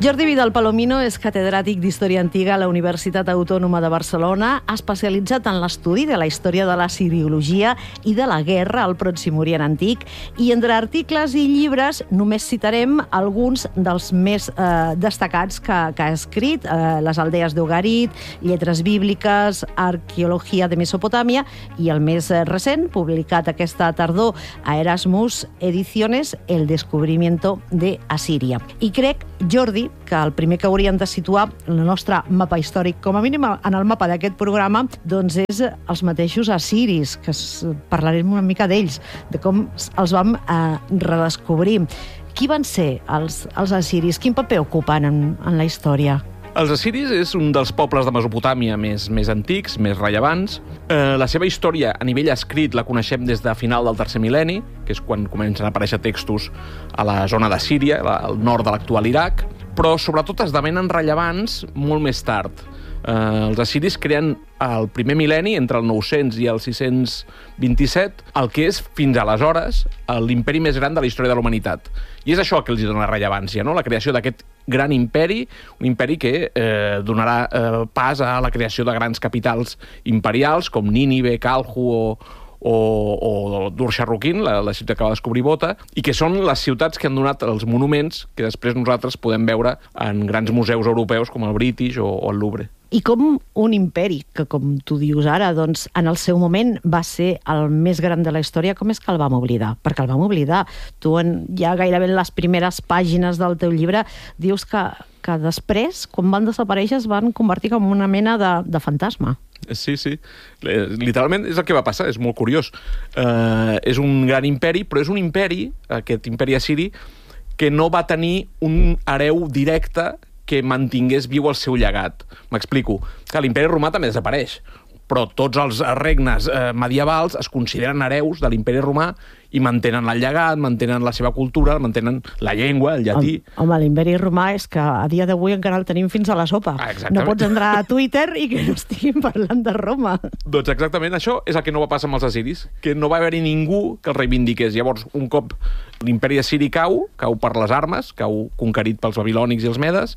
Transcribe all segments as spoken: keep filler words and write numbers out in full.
Jordi Vidal Palomino és catedràtic d'Història Antiga a la Universitat Autònoma de Barcelona, especialitzat en l'estudi de la història de la siriologia i de la guerra al Pròxim Orient Antic, i entre articles i llibres només citarem alguns dels més eh, destacats que, que ha escrit: eh, Les aldees d'Ugarit, Lletres bíbliques, Arqueologia de Mesopotàmia, i el més recent, publicat aquesta tardor a Erasmus Ediciones, El descubrimiento de Asiria. I crec, Jordi, que el primer que hauríem de situar en el nostre mapa històric, com a mínim en el mapa d'aquest programa, doncs és els mateixos assiris, que parlarem una mica d'ells, de com els vam eh, redescobrir. Qui van ser els, els assiris? Quin paper ocupen en, en la història? Els assiris és un dels pobles de Mesopotàmia més, més antics, més rellevants. Eh, la seva història a nivell escrit la coneixem des de final del tercer mil·lenni, que és quan comencen a aparèixer textos a la zona de Síria, al nord de l'actual Iraq, però sobretot esdevenen rellevants molt més tard. Eh, els assiris creen al primer mil·lenni, entre el nou-cents i el sis-cents vint-i-set, el que és, fins aleshores, l'imperi més gran de la història de la humanitat. I és això el que els dona rellevància, no? La creació d'aquest gran imperi, un imperi que eh, donarà eh, pas a la creació de grans capitals imperials, com Nínive, Calhu o, o, o Dur-Sharrukin, la, la ciutat que va descobrir Bota, i que són les ciutats que han donat els monuments que després nosaltres podem veure en grans museus europeus com el British o, o el Louvre. I com un imperi, que com tu dius ara, doncs, en el seu moment va ser el més gran de la història, com és que el vam oblidar? Perquè el vam oblidar. Tu, en, ja gairebé en les primeres pàgines del teu llibre, dius que, que després, quan van desaparèixer, es van convertir com una mena de, de fantasma. Sí, sí. Literalment és el que va passar, és molt curiós. Uh, és un gran imperi, però és un imperi, aquest imperi assiri, que no va tenir un hereu directe que mantingués viu el seu llegat. M'explico. Que l'imperi romà també desapareix, però tots els regnes eh, medievals es consideren hereus de l'imperi romà i mantenen el llegat, mantenen la seva cultura, mantenen la llengua, el llatí. Home, l'imperi romà és que a dia d'avui encara el tenim fins a la sopa. Ah, no pots entrar a Twitter i que no estiguin parlant de Roma. Doncs exactament això és el que no va passar amb els assiris, que no va haver-hi ningú que el reivindiqués. Llavors, un cop l'imperi assiri cau, cau per les armes, cau conquerit pels babilònics i els medes,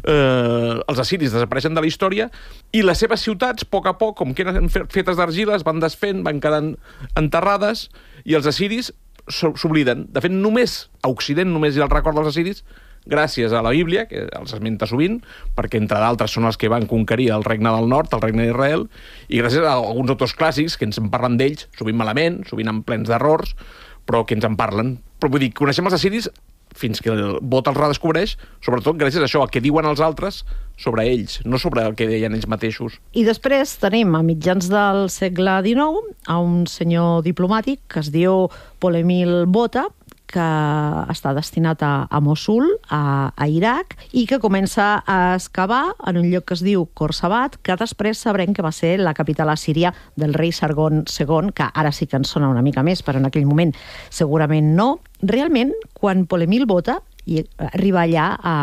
eh, els assiris desapareixen de la història i les seves ciutats, a poc a poc, com que eren fetes d'argila, es van desfent, van quedant enterrades, i els assiris s'obliden. De fet, només a Occident només hi ha el record dels assiris gràcies a la Bíblia, que els esmenta sovint, perquè entre d'altres són els que van conquerir el regne del nord, el regne d'Israel, i gràcies a alguns autors clàssics que ens en parlen d'ells, sovint malament, sovint amb plens d'errors, però que ens en parlen. Però vull dir, coneixem els assiris fins que el Bot els redescobreix, sobretot gràcies a això, el que diuen els altres sobre ells, no sobre el que deien ells mateixos. I després tenim, a mitjans del segle dinou, a un senyor diplomàtic que es diu Ptolemeu Bota, que està destinat a, a Mossul, a, a Iraq, i que comença a excavar en un lloc que es diu Khorsabat, que després sabrem que va ser la capital assíria del rei Sargon segon, que ara sí que ens sona una mica més, però en aquell moment segurament no. Realment, quan Ptolemeu Bota arriba allà a,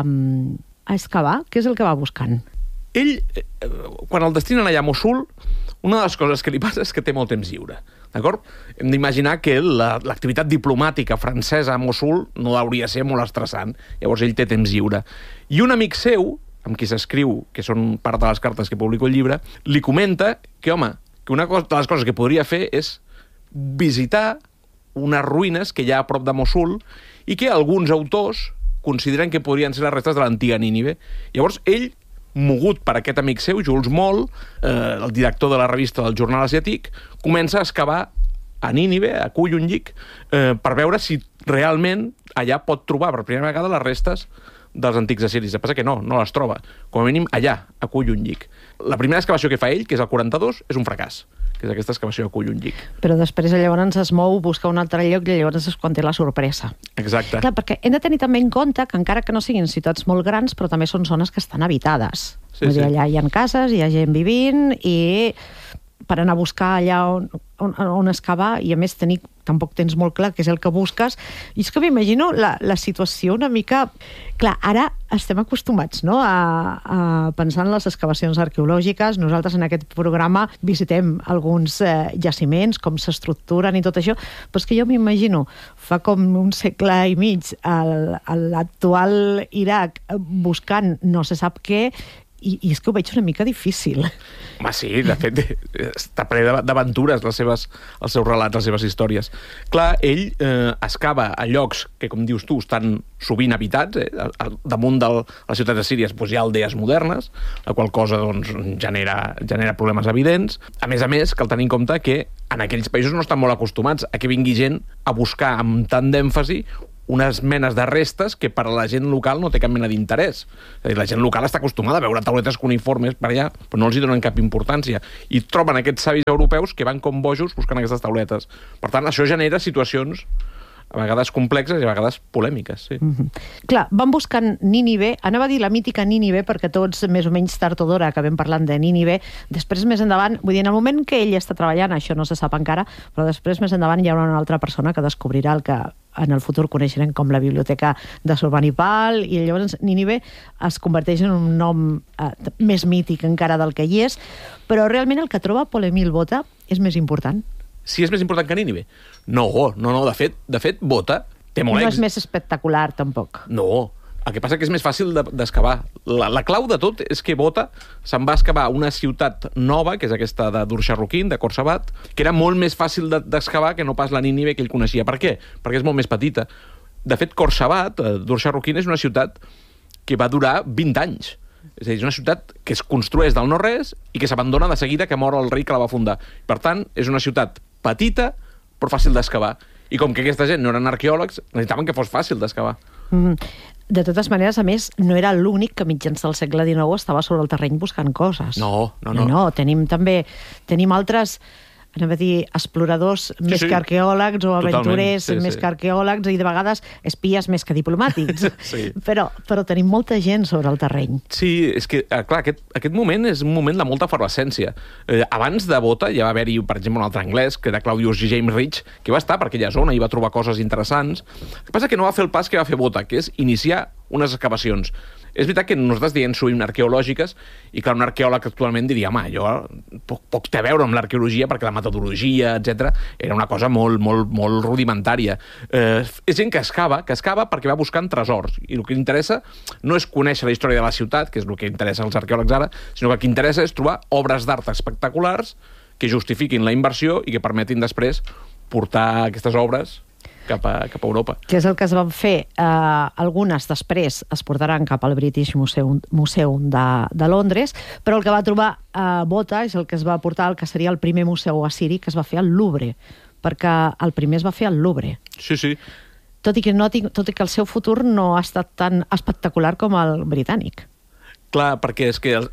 a excavar, què és el que va buscant? Ell, quan el destinen allà a Mossul, una de les coses que li passa és que té molt temps lliure. D'acord? Hem d'imaginar que l'activitat la, diplomàtica francesa a Mossul no hauria de ser molt estressant. Llavors ell té temps lliure. I un amic seu, amb qui s'escriu, que són part de les cartes que publico el llibre, li comenta que, home, que una de les coses que podria fer és visitar unes ruïnes que hi ha a prop de Mossul i que alguns autors consideren que podrien ser les restes de l'antiga Nínive. Llavors ell, mogut per aquest amic seu, Jules Moll, eh, el director de la revista del Jornal Asiàtic, comença a excavar a Nínive, a Kuyunjik, eh, per veure si realment allà pot trobar per primera vegada les restes dels antics assiris. El que passa que no, no les troba. Com a mínim allà, a Kuyunjik. La primera excavació que fa ell, que és el quaranta-dos, és un fracàs, que és aquesta excavació a Kuyunjik. Però després llavors es mou, busca un altre lloc i llavors és quan té la sorpresa. Exacte. Clar, perquè hem de tenir també en compte que encara que no siguin ciutats molt grans, però també són zones que estan habitades. Sí, Vull dir, sí. allà hi ha cases, hi ha gent vivint i per anar a buscar allà on, on, on excavar, i a més tenir, tampoc tens molt clar què és el que busques. I és que m'imagino la, la situació una mica... Clar, ara estem acostumats, no?, a, a pensar en les excavacions arqueològiques. Nosaltres en aquest programa visitem alguns eh, jaciments, com s'estructuren i tot això, però és que jo m'imagino fa com un segle i mig a l'actual Iraq buscant no se sap què, I, i és que ho veig una mica difícil. Home, sí, de fet, està ple d'aventures les seves, els seus relats, les seves històries. Clar, ell eh, excava a llocs que, com dius tu, estan sovint habitats, eh? Damunt de les ciutats de Síria doncs, hi ha aldees modernes, la qual cosa doncs, genera, genera problemes evidents. A més a més, cal tenir en compte que en aquells països no estan molt acostumats a que vingui gent a buscar amb tant d'èmfasi unes menes de restes que per a la gent local no té cap mena d'interès. És a dir, la gent local està acostumada a veure tauletes cuniformes per allà, però no els hi donen cap importància. I troben aquests savis europeus que van com bojos buscant aquestes tauletes. Per tant, això genera situacions a vegades complexes i a vegades polèmiques, sí. Mm-hmm. Clar, van buscant Nínive, anava a dir la mítica Nínive, perquè tots, més o menys tard o d'hora, acabem parlant de Nínive. Després, més endavant, vull dir, en el moment que ell està treballant, això no se sap encara, però després, més endavant, hi haurà una altra persona que descobrirà el que en el futur coneixerem com la biblioteca de Surbanipal, i llavors Nínive es converteix en un nom eh, més mític encara del que hi és, però realment el que troba Paul-Émile Botta és més important. Si és més important que Nínive? No, no, no, de fet, de fet Botta té molt èxit. No èxit. és més espectacular, tampoc. No, el que passa que és més fàcil d'excavar. La, la clau de tot és que Botta se'n va excavar una ciutat nova, que és aquesta de Dur-Sharrukin, de Khorsabad, que era molt més fàcil d'excavar que no pas la Nínive que ell coneixia. Per què? Perquè és molt més petita. De fet, Khorsabad, Dur-Sharrukin, és una ciutat que va durar vint anys. És a dir, és una ciutat que es construeix del no-res i que s'abandona de seguida que mor el rei que la va fundar. Per tant, és una ciutat petita, però fàcil d'excavar. I com que aquesta gent no eren arqueòlegs, necessitaven que fos fàcil d'excavar. Mm. De totes maneres, a més, no era l'únic que mitjans del segle dinou estava sobre el terreny buscant coses. No, no, no. No, tenim també... Tenim altres... anem a dir, exploradors sí, més sí. que arqueòlegs o aventurers sí, més sí. que arqueòlegs i de vegades espies més que diplomàtics. sí. però, però tenim molta gent sobre el terreny. Sí, és que, clar, aquest, aquest moment és un moment de molta efervescència. Eh, abans de Botta ja va haver-hi, per exemple, un altre anglès, que era Claudius James Rich, que va estar per aquella zona i va trobar coses interessants. El que passa que no va fer el pas que va fer Botta, que és iniciar unes excavacions. És veritat que nosaltres diem sovint arqueològiques i clar, un arqueòleg actualment diria home, jo poc, poc té a veure amb l'arqueologia perquè la metodologia, etcètera, era una cosa molt, molt, molt rudimentària. Eh, és gent que excava, que excava perquè va buscant tresors i el que interessa no és conèixer la història de la ciutat, que és el que interessa als arqueòlegs ara, sinó que el que interessa és trobar obres d'art espectaculars que justifiquin la inversió i que permetin després portar aquestes obres cap a, cap a Europa. Que és el que es van fer. Eh, algunes després es portaran cap al British Museum, Museum de, de Londres, però el que va trobar eh, Botta és el que es va portar al que seria el primer museu assiri que es va fer al Louvre, perquè el primer es va fer al Louvre. Sí, sí. Tot i que, no, tot i que el seu futur no ha estat tan espectacular com el britànic. Clar, perquè és que el,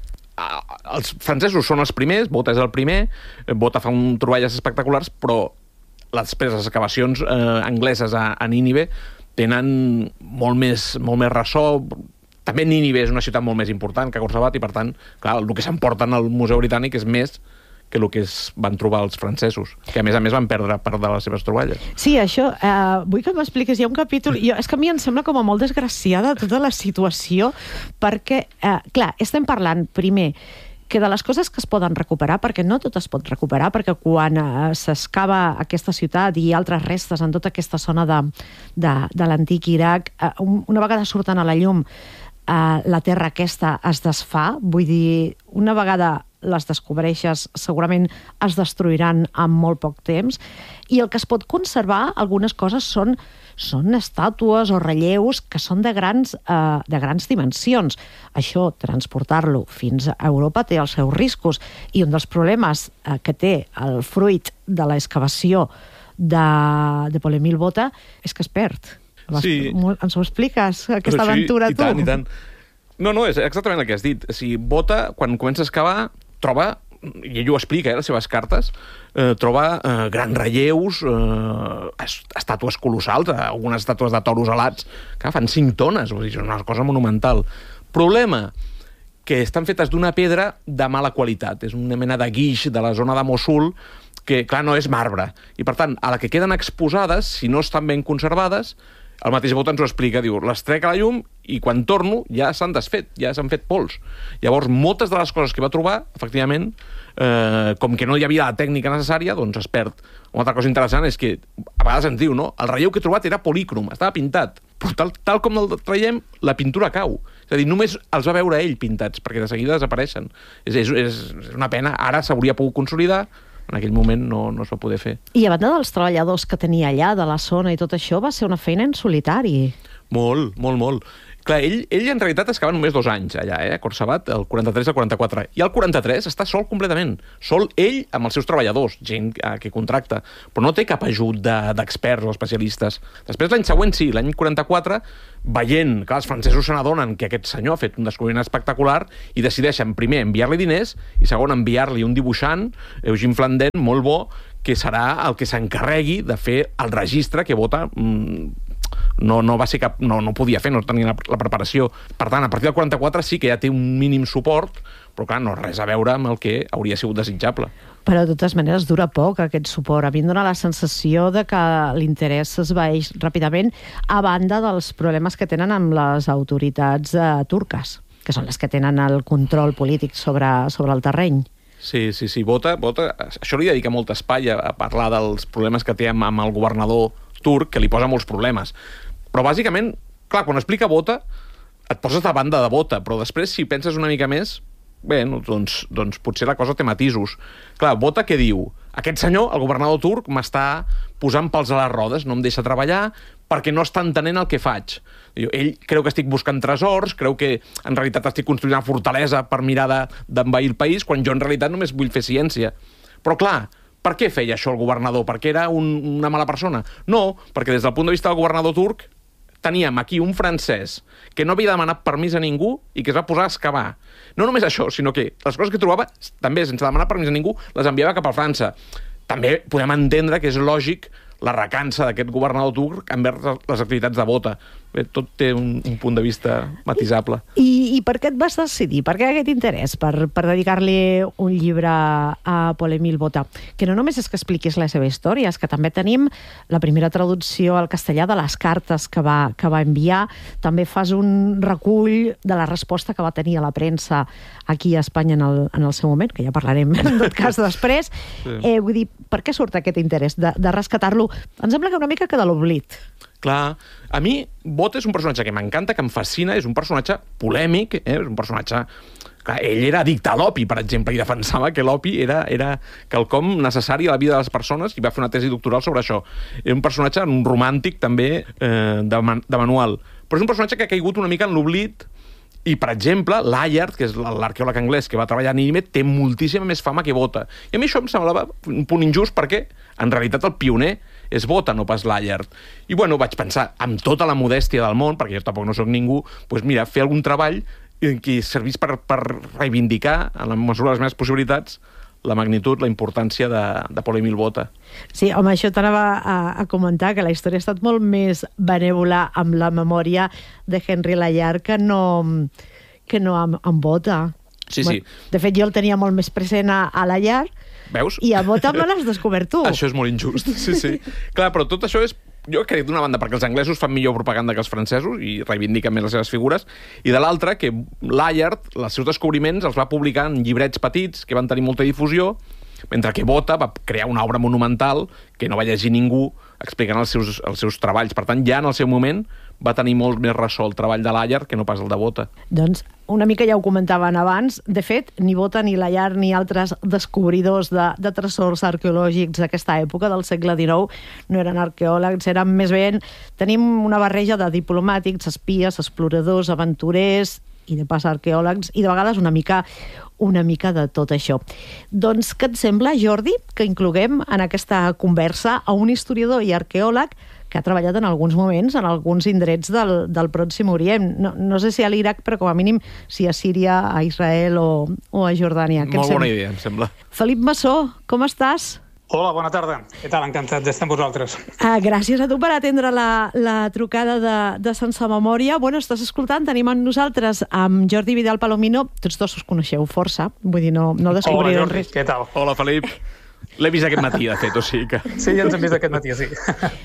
els francesos són els primers, Botta és el primer, Botta fa un troballes espectaculars, però després les excavacions eh, angleses a, a Nínive tenen molt més, molt més ressò. També Nínive és una ciutat molt més important que Khorsabad i, per tant, clar, el que s'emporten al Museu Britànic és més que el que es van trobar els francesos, que a més a més van perdre part de les seves troballes. Sí, això, eh, vull que m'expliquis, hi ha un capítol, jo, és que a mi em sembla com a molt desgraciada tota la situació, perquè, eh, clar, estem parlant primer que de les coses que es poden recuperar, perquè no tot es pot recuperar, perquè quan eh, s'excava aquesta ciutat i altres restes en tota aquesta zona de, de, de l'antic Iraq, eh, una vegada surten a la llum, eh, la terra aquesta es desfà, vull dir, una vegada les descobreixes segurament es destruiran en molt poc temps, i el que es pot conservar, algunes coses són són estàtues o relleus que són de grans, eh, de grans dimensions. Això, transportar-lo fins a Europa té els seus riscos, i un dels problemes eh, que té el fruit de l'excavació de, de Paul-Émile Botta és que es perd. Sí. Ens ho expliques, aquesta sí, aventura, i tu? Tant, i tant. No, no, és exactament el que has dit. O sigui, Botta, quan comença a excavar, troba, i ell ho explica, eh, les seves cartes, eh, troba eh, grans relleus, eh, estàtues colossals, eh, algunes estàtues de toros alats, que fan cinc tones, vull dir, és una cosa monumental. Problema, que estan fetes d'una pedra de mala qualitat. És una mena de guix de la zona de Mossul que, clar, no és marbre. I, per tant, a la que queden exposades, si no estan ben conservades, el mateix Bota ens ho explica, diu, les trec a la llum i quan torno ja s'han desfet, ja s'han fet pols. Llavors, moltes de les coses que va trobar, efectivament, eh, com que no hi havia la tècnica necessària, doncs es perd. Una altra cosa interessant és que, a vegades ens diu, no? El relleu que he trobat era polícrom, estava pintat, però tal, tal com el traiem, la pintura cau. És a dir, només els va veure ell pintats, perquè de seguida desapareixen. És, és, és una pena, ara s'hauria pogut consolidar, en aquell moment no, no es va poder fer. I a banda dels treballadors que tenia allà, de la zona i tot això, va ser una feina en solitari. Molt, molt, molt. Clar, ell, ell en realitat es quedava només dos anys allà, eh, a Corsabat, el quaranta-tres al quaranta-quatre. I el quaranta-tres està sol completament. Sol ell amb els seus treballadors, gent eh, que contracta, però no té cap ajut d'experts de, o especialistes. Després, l'any següent, sí, l'any quaranta-quatre, veient que els francesos se n'adonen que aquest senyor ha fet un descobriment espectacular i decideixen, primer, enviar-li diners i, segon, enviar-li un dibuixant, Eugene Flandin, molt bo, que serà el que s'encarregui de fer el registre que Bota... Mmm, no, no va ser cap, no, no podia fer, no tenia la, la preparació. Per tant, a partir del quaranta-quatre sí que ja té un mínim suport, però clar, no res a veure amb el que hauria sigut desitjable. Però de totes maneres dura poc aquest suport. A mi em dóna la sensació de que l'interès s'esvaeix ràpidament a banda dels problemes que tenen amb les autoritats eh, turques, que són les que tenen el control polític sobre, sobre el terreny. Sí, sí, sí. Bota, Bota, això li dedica molt espai a, a parlar dels problemes que té amb, amb el governador turc, que li posa molts problemes. Però bàsicament, clar, quan explica Bota, et poses de banda de Bota, però després, si penses una mica més, bé, doncs, doncs potser la cosa té matisos. Clar, Bota què diu? Aquest senyor, el governador turc, m'està posant pals a les rodes, no em deixa treballar perquè no està entenent el que faig. Diu, ell creu que estic buscant tresors, creu que en realitat estic construint una fortalesa per mirar d'envair el país, quan jo en realitat només vull fer ciència. Però clar, per què feia això el governador? Perquè era un, una mala persona? No, perquè des del punt de vista del governador turc teníem aquí un francès que no havia demanat permís a ningú i que es va posar a excavar. No només això, sinó que les coses que trobava, també sense demanar permís a ningú, les enviava cap a França. També podem entendre que és lògic la recança d'aquest governador turc envers les activitats de Bota. Bé, tot té un, un punt de vista matisable. I, I per què et vas decidir? Per què aquest interès per, per dedicar-li un llibre a Paul-Émile Bota? Que no només és que expliquis la seva història, és que també tenim la primera traducció al castellà de les cartes que va, que va enviar. També fas un recull de la resposta que va tenir a la premsa aquí a Espanya en el, en el seu moment, que ja parlarem en tot cas després. Sí. Eh, vull dir, per què surt aquest interès de, de rescatar-lo? Em sembla que una mica que de l'oblit. Clar, a mi Bota és un personatge que m'encanta, que em fascina, és un personatge polèmic, eh? És un personatge... Clar, ell era addicte a l'opi, per exemple, i defensava que l'opi era, era quelcom necessari a la vida de les persones i va fer una tesi doctoral sobre això. Era un personatge un romàntic, també, eh, de, man de manual. Però és un personatge que ha caigut una mica en l'oblit. I, per exemple, Layard, que és l'arqueòleg anglès que va treballar a Nínive, té moltíssima més fama que Bota. I a mi això em semblava un punt injust perquè, en realitat, el pioner és Bota, no pas Layard. I, bueno, vaig pensar, amb tota la modèstia del món, perquè jo tampoc no sóc ningú, doncs mira, fer algun treball que servís per, per reivindicar, en la mesura de les meves possibilitats, la magnitud, la importància de, de Paul-Émile Bota. Sí, home, això t'anava a, a comentar, que la història ha estat molt més benèvola amb la memòria de Henry Layard que no, que no amb, amb Bota. Sí, sí. De fet, jo el tenia molt més present a, a Layard. Veus? I a Bota me l'has descobert tu. Això és molt injust, sí, sí. Clar, però tot això és, jo crec, d'una banda, perquè els anglesos fan millor propaganda que els francesos i reivindiquen més les seves figures, i de l'altra, que Layard, els seus descobriments, els va publicar en llibrets petits que van tenir molta difusió, mentre que Bota va crear una obra monumental que no va llegir ningú explicant els seus, els seus treballs. Per tant, ja en el seu moment va tenir molt més ressò el treball de Layard que no pas el de Bota. Doncs una mica ja ho comentaven abans. De fet, ni Bota, ni Layard, ni altres descobridors de, de tresors arqueològics d'aquesta època del segle dinou no eren arqueòlegs, eren més ben... Tenim una barreja de diplomàtics, espies, exploradors, aventurers i de pas arqueòlegs, i de vegades una mica, una mica de tot això. Doncs què et sembla, Jordi, que incloguem en aquesta conversa a un historiador i arqueòleg que ha treballat en alguns moments en alguns indrets del, del Pròxim Orient. No, no sé si a l'Iraq, però com a mínim si a Síria, a Israel o, o a Jordània. Molt bona idea, em sembla. Felip Massó, com estàs? Hola, bona tarda. Què tal? Encantat d'estar amb vosaltres. Uh, gràcies a tu per atendre la, la trucada de, de Sense Memòria. Bueno, estàs escoltant, tenim amb nosaltres amb Jordi Vidal Palomino. Tots dos us coneixeu força, vull dir, no, no descobrirem Hola, Jordi, res. què tal? Hola, Felip. L'he vist aquest matí, de fet, o sigui que... Sí, ja ens hem vist aquest matí, sí.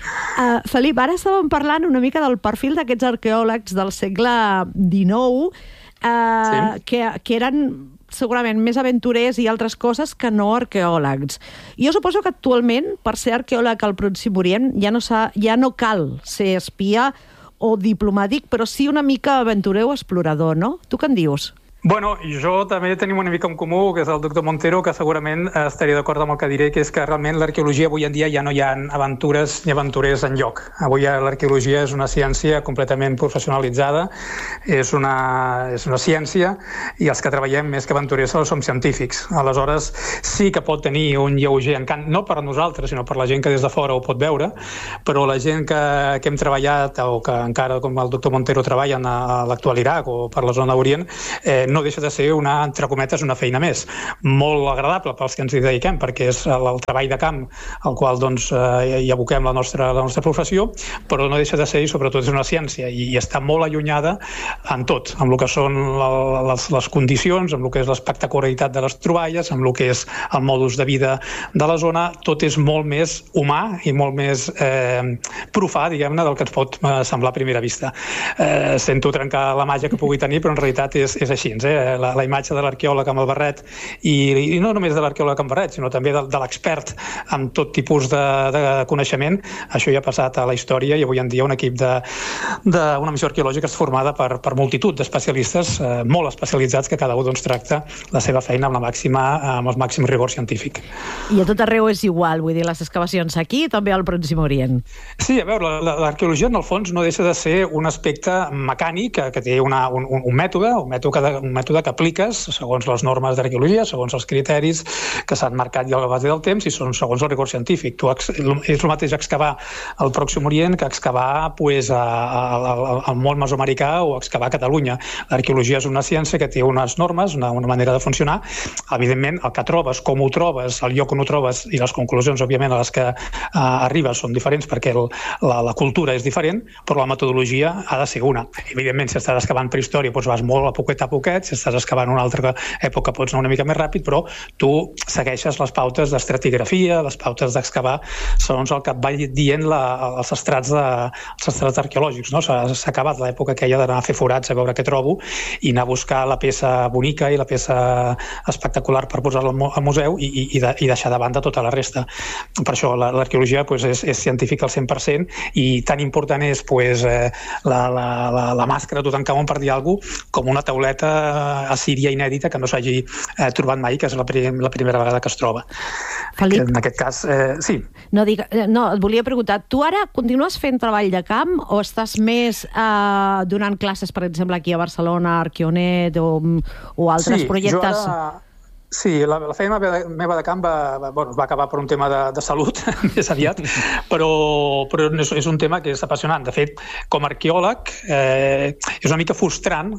Uh, Felip, ara estàvem parlant una mica del perfil d'aquests arqueòlegs del segle dinou, uh, Sí. que, que eren segurament més aventurers i altres coses que no arqueòlegs. Jo suposo que actualment, per ser arqueòleg al Pròxim Orient, ja no, ja no cal ser espia o diplomàtic, però sí una mica aventurer o explorador, no? Tu què en dius? Bueno, jo també tenim una mica en comú, que és el doctor Montero, que segurament estaria d'acord amb el que diré, que és que realment l'arqueologia avui en dia ja no hi ha aventures ni aventurers en lloc. Avui l'arqueologia és una ciència completament professionalitzada, és una, és una ciència, i els que treballem més que aventurers som científics. Aleshores, sí que pot tenir un lleuger encant, no per a nosaltres, sinó per la gent que des de fora ho pot veure, però la gent que, que hem treballat, o que encara, com el doctor Montero, treballen a l'actual Iraq o per la zona d'Orient, eh, no deixa de ser una, entre cometes, una feina més. Molt agradable pels que ens hi dediquem, perquè és el, el treball de camp al qual doncs, eh, hi aboquem la nostra, la nostra professió, però no deixa de ser, i sobretot és una ciència, i, i està molt allunyada en tot, amb el que són la, les, les condicions, amb el que és l'espectacularitat de les troballes, amb el que és el modus de vida de la zona. Tot és molt més humà i molt més eh, profà, diguem-ne, del que ens pot eh, semblar a primera vista. Eh, sento trencar la màgia que pugui tenir, però en realitat és, és així. Eh? La, la imatge de l'arqueòleg amb el barret, i, i no només de l'arqueòleg amb barret, sinó també de, de l'expert amb tot tipus de, de coneixement. Això ja ha passat a la història, i avui en dia un equip d'una missió arqueològica és formada per, per multitud d'especialistes eh, molt especialitzats, que cada un doncs, tracta la seva feina amb, la màxima, amb el màxim rigor científic. I a tot arreu és igual, vull dir, les excavacions aquí, també al Pròxim Orient. Sí, a veure, l'arqueologia en el fons no deixa de ser un aspecte mecànic que, que té una, un, un mètode, un mètode de, un mètode que apliques segons les normes d'arqueologia, segons els criteris que s'han marcat ja a la base del temps, i són segons el rigor científic. Tu, és el mateix excavar al Pròxim Orient que excavar pues, a, a, a, al món mesoamericà o excavar a Catalunya. L'arqueologia és una ciència que té unes normes, una, una manera de funcionar. Evidentment, el que trobes, com ho trobes, el lloc on ho trobes i les conclusions, òbviament, a les que uh, arribes són diferents, perquè el, la, la cultura és diferent, però la metodologia ha de ser una. Evidentment, si estàs excavant prehistòria, doncs vas molt a poquet a poquet. Si estàs excavant una altra època pots anar una mica més ràpid, però tu segueixes les pautes d'estratigrafia, les pautes d'excavar, segons el que et va dient la, els estrats, de, els estrats arqueològics. No? S'ha acabat l'època aquella d'anar a fer forats a veure què trobo i anar a buscar la peça bonica i la peça espectacular per posar-la al museu i, i, i, de, i deixar de banda tota la resta. Per això l'arqueologia pues, és, és científica al cent per cent, i tan important és pues, eh, la, la, la, la màscara de Tutankamon, per dir alguna cosa, com una tauleta assíria inèdita que no s'hagi eh, trobat mai, que és la, prim, la primera vegada que es troba. Felip, en aquest cas, eh, sí. No, dic, no, et volia preguntar, tu ara continues fent treball de camp o estàs més eh, donant classes, per exemple, aquí a Barcelona, a Arquionet o, o altres sí, projectes? Jo ara... Sí, la, la feina meva de camp va, va, bueno, va acabar per un tema de, de salut, més aviat, però, però és, és un tema que és apassionant. De fet, com a arqueòleg, eh, és una mica frustrant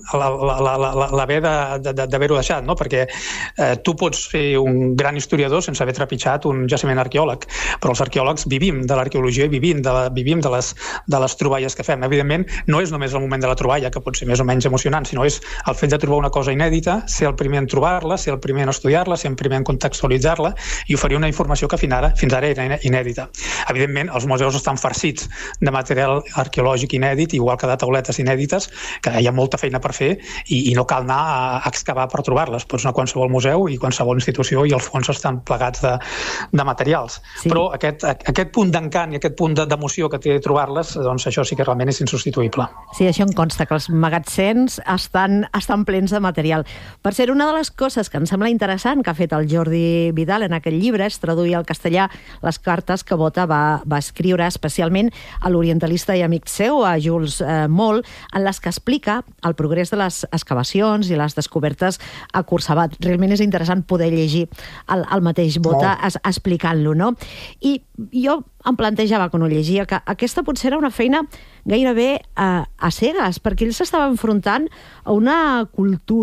l'haver d'haver-ho deixat, no? Perquè eh, tu pots ser un gran historiador sense haver trepitjat un jaciment arqueòleg, però els arqueòlegs vivim de l'arqueologia i vivim, de, la, vivim de, les, de les troballes que fem. Evidentment, no és només el moment de la troballa, que pot ser més o menys emocionant, sinó és el fet de trobar una cosa inèdita, ser el primer en trobar-la, ser el primer en estudiar-la, ser el primer en contextualitzar-la i oferir una informació que fins ara, fins ara era inèdita. Evidentment, els museus estan farcits de material arqueològic inèdit, igual que de tauletes inèdites, que hi ha molta feina per fer i, i no cal anar a excavar per trobar-les. Pots anar a qualsevol museu i qualsevol institució i els fons estan plegats de, de materials. Sí. Però aquest, aquest punt d'encant i aquest punt d'emoció que té trobar-les, doncs això sí que realment és insubstituïble. Sí, això em consta, que els magatzems estan, estan plens de material. Per ser una de les coses que em sembla interessant que ha fet el Jordi Vidal en aquest llibre és traduir al castellà les cartes que Bota va, va escriure especialment a l'orientalista i amic seu, a Jules eh, Moll, en les que explica el progrés de les excavacions i les descobertes a Cursabat. Realment és interessant poder llegir el, el mateix Bota es, explicant-lo, no? I jo em plantejava, quan ho llegia, que aquesta potser era una feina gairebé eh, a cegues, perquè ell s'estava enfrontant a una cultura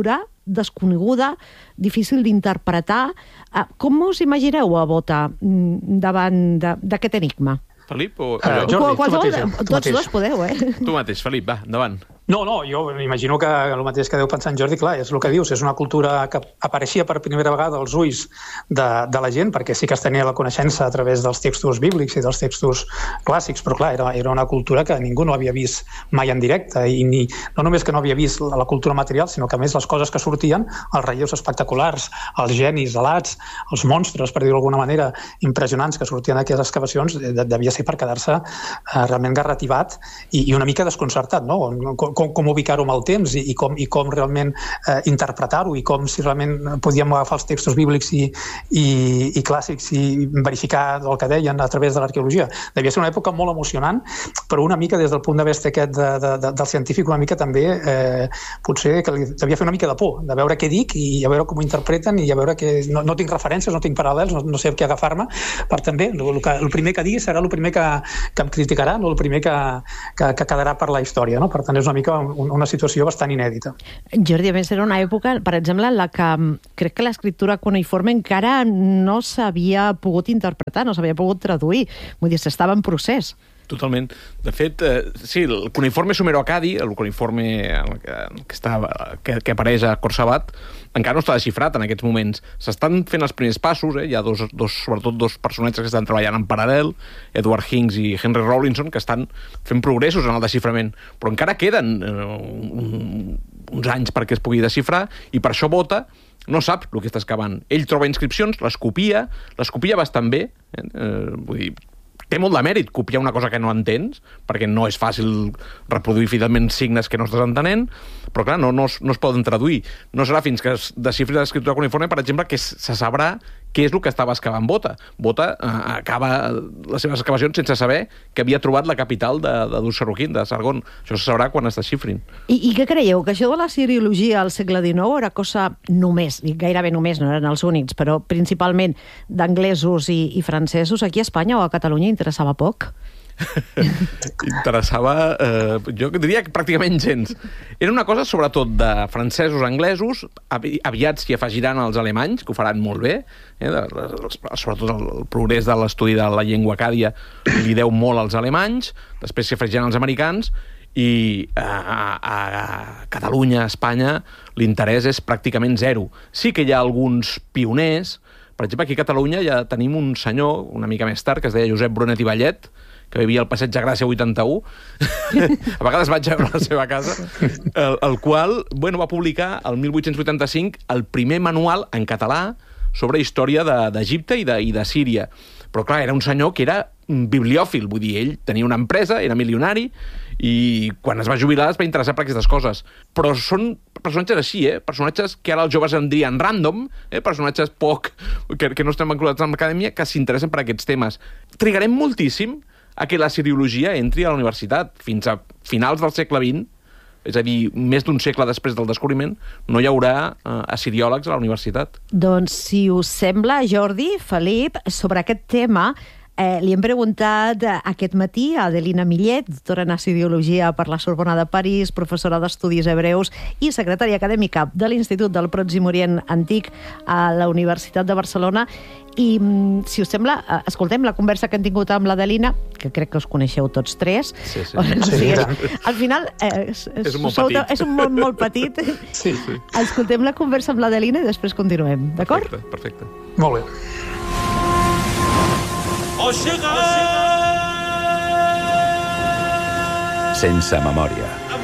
desconeguda, difícil d'interpretar. Com us imagineu a Bota davant d'aquest enigma? Felip o... Uh, Jordi, tu mateix. Tots dos podeu, eh? Tu mateix, Felip, va, endavant. No, no, jo m'imagino que el mateix que deu pensar en Jordi, clar, és el que dius, és una cultura que apareixia per primera vegada als ulls de, de la gent, perquè sí que es tenia la coneixença a través dels textos bíblics i dels textos clàssics, però clar, era, era una cultura que ningú no havia vist mai en directe, i ni, no només que no havia vist la, la cultura material, sinó que a més les coses que sortien, els relleus espectaculars, els genis alats, els monstres, per dir-ho d'alguna manera, impressionants que sortien d'aquestes excavacions, devia ser per quedar-se eh, realment garrativat i, i una mica desconcertat, no? Com, com, com ubicar-ho amb el temps i, i, com, i com realment eh, interpretar-ho i com si realment podíem agafar els textos bíblics i, i, i clàssics i verificar el que deien a través de l'arqueologia. Devia ser una època molt emocionant, però una mica des del punt de vista aquest de, de, de, del científic, una mica també eh, potser que li devia fer una mica de por, de veure què dic i a veure com ho interpreten i a veure que no, no tinc referències, no tinc paral·lels, no, no sé què agafar-me, per també el, el, que, el primer que digui serà el primer que, que em criticarà, no el primer que, que, que quedarà per la història, no? Per tant, és una mica una situació bastant inèdita. Jordi, a més, era una època, per exemple, en la que crec que l'escriptura cuneïforme encara no s'havia pogut interpretar, no s'havia pogut traduir. Vull dir, s'estava en procés. Totalment. De fet, eh, sí, el cuneïforme sumero-acadi, el cuneïforme que, que, està, que, que apareix a Corsabat, encara no està desxifrat en aquests moments. S'estan fent els primers passos, eh? Hi ha dos, dos, sobretot dos personatges que estan treballant en paral·lel, Edward Hinks i Henry Rawlinson, que estan fent progressos en el desxiframent, però encara queden eh, un, uns anys perquè es pugui desxifrar, i per això Bota no sap el que està excavant. Ell troba inscripcions, les copia, les copia bastant bé, eh? Eh, vull dir, té molt de mèrit copiar una cosa que no entens, perquè no és fàcil reproduir fidelment signes que no estàs entenent, però clar, no, no, es, no es poden traduir. No serà fins que es desxifri l'escriptura cuneïforme, per exemple, que se sabrà què és el que estava excavant Bota. Bota eh, acaba les seves excavacions sense saber que havia trobat la capital de, de Dussaroquín, de Sargon. Això se sabrà quan es desxifrin. I, I què creieu? Que això de la siriologia al segle dinou era cosa només, i gairebé només, no eren els únics, però principalment d'anglesos i, i francesos. Aquí a Espanya o a Catalunya interessava poc? Interessava, eh, jo diria que pràcticament gens. Era una cosa sobretot de francesos, anglesos, avi, aviat s'hi afegiran els alemanys, que ho faran molt bé, eh, de, de, sobretot el, el progrés de l'estudi de la llengua acàdia li deu molt als alemanys, després s'hi afegiran els americans, i a, a, a Catalunya, a Espanya, l'interès és pràcticament zero. Sí que hi ha alguns pioners, per exemple, aquí a Catalunya ja tenim un senyor, una mica més tard, que es deia Josep Brunet i Vallet, que vivia al Passeig de Gràcia vuitanta-u, a vegades vaig a veure la seva casa, el, el qual bueno, va publicar el mil vuit-cents vuitanta-cinc el primer manual en català sobre història d'Egipte de, i, de, i de Síria. Però clar, era un senyor que era bibliòfil, vull dir, ell tenia una empresa, era milionari, i quan es va jubilar es va interessar per aquestes coses. Però són personatges així, eh? Personatges que ara els joves en dirien random, eh? Personatges poc, que, que no estan vinculats amb l'acadèmia, que s'interessen per aquests temes. Trigarem moltíssim a que la siriologia entri a la universitat. Fins a finals del segle vint, és a dir, més d'un segle després del descobriment, no hi haurà eh, assiriòlegs a la universitat. Doncs, si us sembla, Jordi, Felip, sobre aquest tema, eh, li hem preguntat aquest matí a Adelina Millet, doctora en assiriologia per la Sorbona de París, professora d'Estudis Hebreus i secretària acadèmica de l'Institut del Pròxim Orient Antic a la Universitat de Barcelona. I, si us sembla, escoltem la conversa que hem tingut amb l'Adelina, que crec que us coneixeu tots tres. Sí, sí. O sigui, sí, al final... Eh, és, és un molt petit. És un món molt petit. Sí, sí. Escoltem la conversa amb l'Adelina i després continuem, d'acord? Perfecte, perfecte. Molt bé. Sense memòria.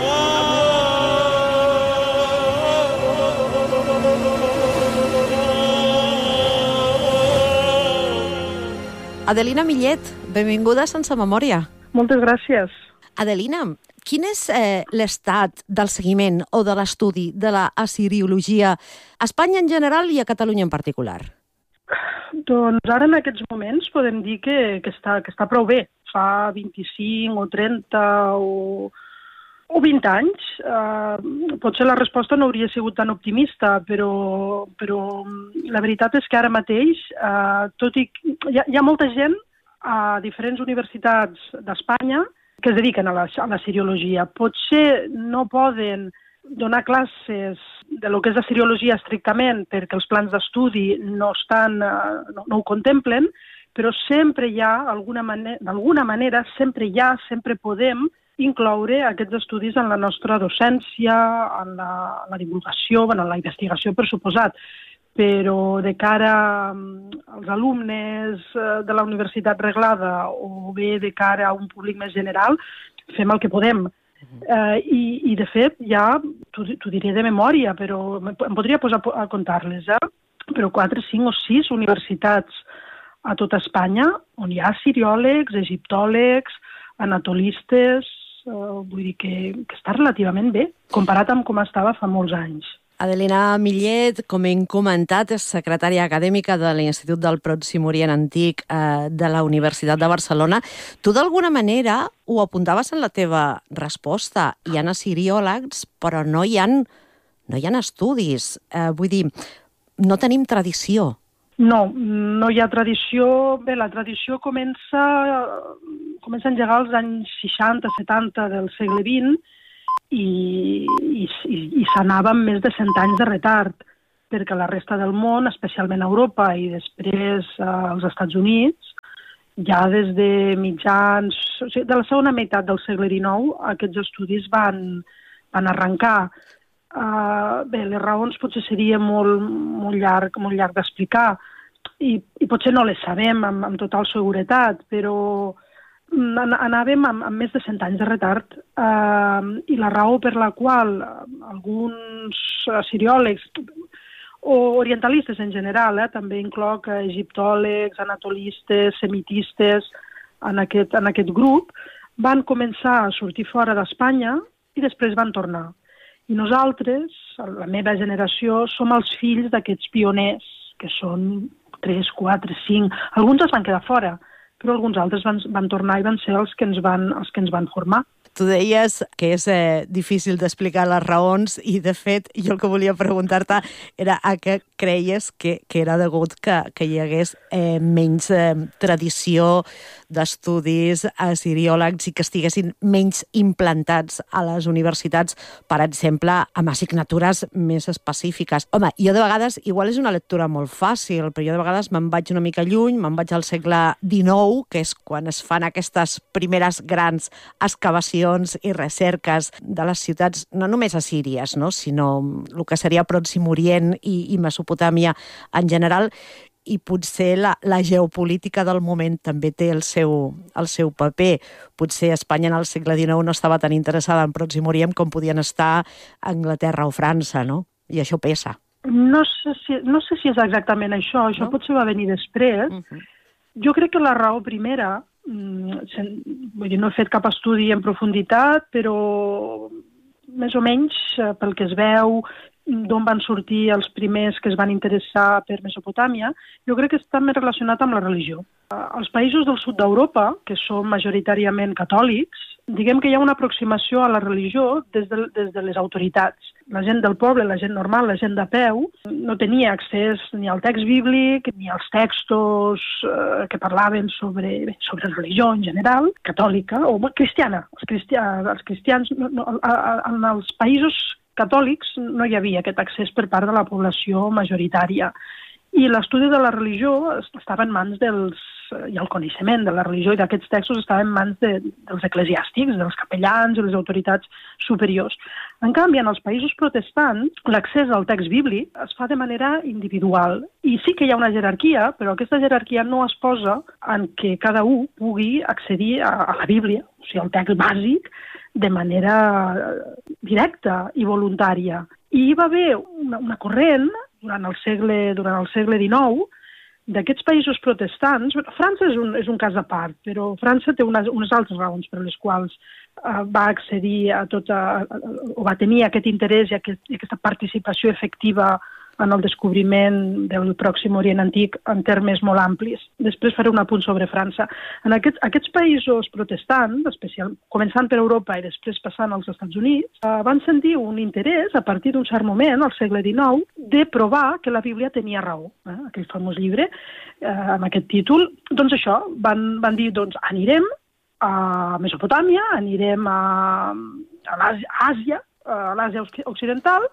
Adelina Millet, benvinguda a Sense Memòria. Moltes gràcies. Adelina, quin és eh, l'estat del seguiment o de l'estudi de la assiriologia a Espanya en general i a Catalunya en particular? Doncs ara en aquests moments podem dir que, que, està, que està prou bé. Fa vint-i-cinc o trenta o, o vint anys. Eh, potser la resposta no hauria sigut tan optimista, però, però la veritat és que ara mateix, eh, tot i hi ha, hi ha molta gent a diferents universitats d'Espanya que es dediquen a la, a la siriologia. Potser no poden donar classes de lo que és la siriologia estrictament, perquè els plans d'estudi no estan, no, no ho contemplen, però sempre hi ha, d'alguna manera, d'alguna manera, sempre hi ha, sempre podem incloure aquests estudis en la nostra docència, en la, en la divulgació, en la investigació, per suposat. Però de cara als alumnes de la universitat reglada o bé de cara a un públic més general, fem el que podem. Uh, i, I, de fet, ja, t'ho diré de memòria, però em podria posar a comptar-les, eh? però quatre, cinc o sis universitats a tota Espanya on hi ha siriòlegs, egiptòlegs, anatolistes, uh, vull dir que, que està relativament bé, comparat amb com estava fa molts anys. Adelina Millet, com hem comentat, és secretària acadèmica de l'Institut del Pròxim Orient Antic eh, de la Universitat de Barcelona. Tu, d'alguna manera, ho apuntaves en la teva resposta. Hi ha siriòlegs, però no hi ha, no hi ha estudis. Eh, vull dir, no tenim tradició. No, no hi ha tradició. Bé, la tradició comença, comença a engegar als anys seixanta setanta del segle vint, i, i, i s'anava amb més de cent anys de retard, perquè la resta del món, especialment a Europa i després eh, als Estats Units, ja des de mitjans, o sigui, de la segona meitat del segle dinou, aquests estudis van, van arrencar. Uh, bé, les raons potser seria molt, molt llarg, molt llarg d'explicar i, i potser no les sabem amb, amb total seguretat, però anàvem amb, amb més de cent anys de retard eh, i la raó per la qual alguns siriòlegs o orientalistes en general, eh, també incloc egiptòlegs, anatolistes, semitistes en aquest, en aquest grup, van començar a sortir fora d'Espanya i després van tornar. I nosaltres, la meva generació, som els fills d'aquests pioners, que són tres, quatre, cinc, alguns es van quedar fora, però alguns altres van, van tornar i van ser els que ens van, els que ens van formar. Tu deies que és eh, difícil d'explicar les raons i, de fet, jo el que volia preguntar-te era a què creies que, que era degut que, que hi hagués eh, menys eh, tradició d'estudis a siriòlegs i que estiguessin menys implantats a les universitats, per exemple, amb assignatures més específiques. Home, jo de vegades, igual és una lectura molt fàcil, però jo de vegades me'n vaig una mica lluny, me'n vaig al segle dinou, que és quan es fan aquestes primeres grans excavacions i recerques de les ciutats, no només assíries, no? sinó el que seria Pròxim Orient i, i Mesopotàmia en general, i potser la, la geopolítica del moment també té el seu, el seu paper. Potser Espanya en el segle dinou no estava tan interessada en Pròxim Orient com podien estar Anglaterra o França, no? I això pesa. No sé si, no sé si és exactament això, això no? Potser va venir després. Uh-huh. Jo crec que la raó primera, vull dir, no he fet cap estudi en profunditat, però més o menys pel que es veu, d'on van sortir els primers que es van interessar per Mesopotàmia, jo crec que està més relacionat amb la religió. Als països del sud d'Europa, que són majoritàriament catòlics, diguem que hi ha una aproximació a la religió des de, des de les autoritats. La gent del poble, la gent normal, la gent de peu, no tenia accés ni al text bíblic, ni als textos eh, que parlaven sobre, bé, sobre religió en general, catòlica o cristiana. Els, cristià, els cristians, no, no, en els països catòlics no hi havia aquest accés per part de la població majoritària. I l'estudi de la religió estava en mans dels, i el coneixement de la religió i d'aquests textos estava en mans de, dels eclesiàstics, dels capellans i les autoritats superiors. En canvi, en els països protestants, l'accés al text bíblic es fa de manera individual. I sí que hi ha una jerarquia, però aquesta jerarquia no es posa en què cada un pugui accedir a, a la Bíblia, o sigui, al text bàsic, de manera directa i voluntària. I hi va haver una, una corrent durant el segle, durant el segle dinou d'aquests països protestants. França és un, és un cas a part, però França té unes, unes altres raons per les quals uh, va accedir a tota, o va tenir aquest interès i, aquest, i aquesta participació efectiva en el descobriment del Pròxim Orient Antic en termes molt amplis. Després faré un apunt sobre França. En aquests, aquests països protestants, especial, començant per Europa i després passant als Estats Units, eh, van sentir un interès, a partir d'un cert moment, al segle dinou, de provar que la Bíblia tenia raó. Eh? Aquell famós llibre, eh, amb aquest títol. Doncs això, van, van dir, doncs, anirem a Mesopotàmia, anirem a, a l'Àsia, a l'Àsia Occidental,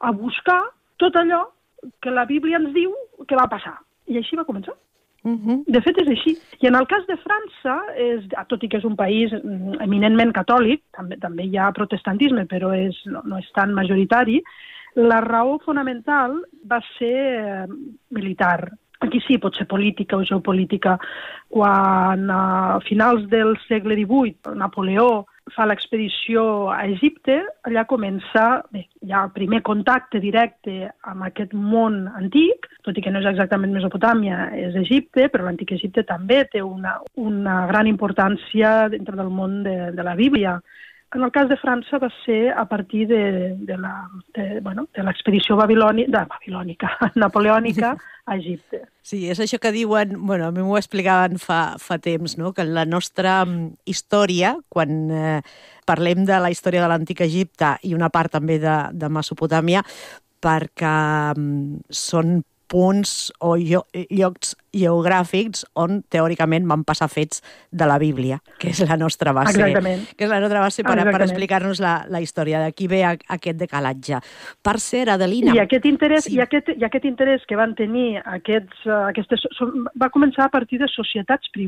a buscar tot allò que la Bíblia ens diu que va passar. I així va començar. Uh-huh. De fet, és així. I en el cas de França, és, tot i que és un país eminentment catòlic, també, també hi ha protestantisme, però és, no, no és tan majoritari, la raó fonamental va ser eh, militar. Aquí sí, pot ser política o geopolítica. Quan a finals del segle divuit Napoleó fa l'expedició a Egipte, allà comença, bé, hi ha el primer contacte directe amb aquest món antic, tot i que no és exactament Mesopotàmia, és Egipte, però l'antic Egipte també té una, una gran importància dintre del món de, de la Bíblia. En el cas de França va ser a partir de, de la, de, bueno, de l'expedició babilònica, babilònica, napoleònica a Egipte. Sí, és això que diuen, bueno, a mi m'ho explicaven fa, fa temps, no? Que en la nostra història, quan eh, parlem de la història de l'antic Egipte i una part també de, de Mesopotàmia, perquè um, són punts o llocs geogràfics on teòricament van passar fets de la Bíblia, que és la nostra base. Exactament. Que és la nostra base per, per explicar-nos la, la història. D'aquí ve aquest decalatge. Per ser, Adelina... I aquest interès, sí. i aquest, i aquest interès que van tenir aquests, aquestes... va començar a partir de societats privades